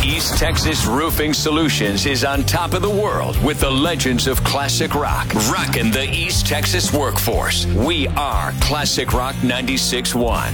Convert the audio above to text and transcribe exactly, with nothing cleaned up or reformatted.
East Texas Roofing Solutions is on top of the world with the legends of classic rock. Rocking the East Texas workforce. We are Classic Rock ninety-six point one.